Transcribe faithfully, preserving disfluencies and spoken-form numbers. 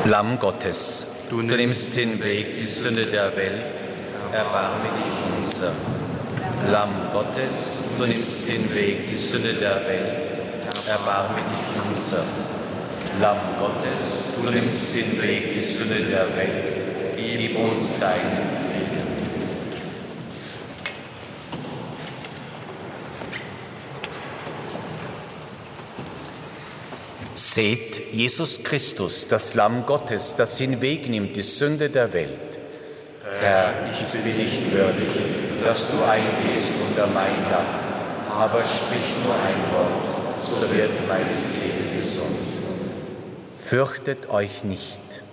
Lamm Gottes, Du du nimmst hinweg die Sünde der Welt, erbarme dich unser. Lamm Gottes, du nimmst hinweg die Sünde der Welt, erbarme dich unser. Lamm Gottes, du nimmst hinweg die Sünde der Welt, gib uns deinen Frieden. Seht Jesus Christus, das Lamm Gottes, das hinwegnimmt die Sünde der Welt. Herr, ich bin nicht würdig, dass du eingehst unter mein Dach, aber sprich nur ein Wort, so wird meine Seele gesund. Fürchtet euch nicht.